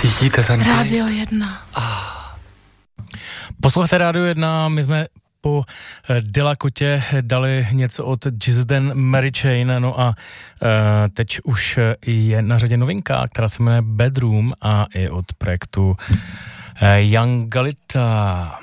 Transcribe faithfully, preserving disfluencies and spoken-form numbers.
Cítíte ten Rádio jedna. Ah. Posloucháte Rádio jedna, my jsme po Delakotě dali něco od Gisden Mary Chain, no a uh, teď už je na řadě novinka, která se jmenuje Bedroom a je od projektu uh, Young Galita.